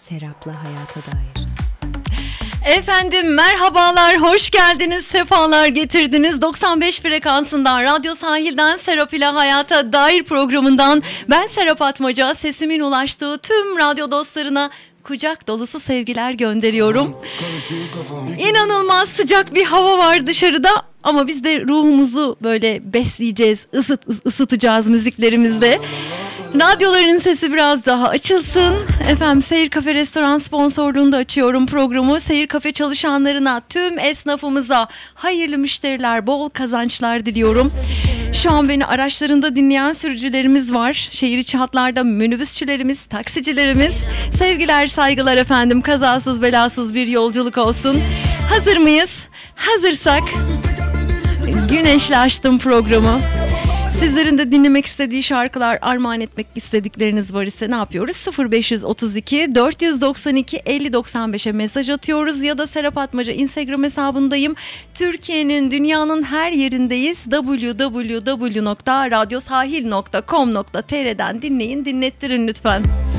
Serap'la Hayata Dair. Efendim merhabalar, hoş geldiniz, sefalar getirdiniz. 95 frekansından, Radyo Sahil'den Serap ile Hayata Dair programından ben Serap Atmaca, sesimin ulaştığı tüm radyo dostlarına kucak dolusu sevgiler gönderiyorum. İnanılmaz sıcak bir hava var dışarıda ama biz de ruhumuzu böyle besleyeceğiz, ısıtacağız müziklerimizle. Radyoların sesi biraz daha açılsın. Efendim Seyir Kafe Restoran sponsorluğunda açıyorum programı. Seyir Kafe çalışanlarına, tüm esnafımıza hayırlı müşteriler, bol kazançlar diliyorum. Şu an beni araçlarında dinleyen sürücülerimiz var. Şehir içi hatlarda minibüsçülerimiz, taksicilerimiz. Sevgiler, saygılar efendim. Kazasız belasız bir yolculuk olsun. Hazır mıyız? Hazırsak güneşle açtım programı. Sizlerin de dinlemek istediği şarkılar, armağan etmek istedikleriniz var ise ne yapıyoruz? 0532 492 5095'e mesaj atıyoruz ya da Serap Atmaca Instagram hesabındayım. Türkiye'nin, dünyanın her yerindeyiz. www.radyosahil.com.tr'den dinleyin, dinlettirin lütfen.